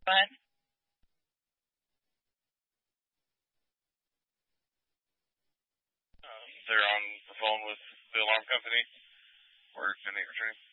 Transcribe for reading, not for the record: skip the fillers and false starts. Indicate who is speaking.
Speaker 1: Fun.
Speaker 2: They're on the phone with the alarm company, or sending returning.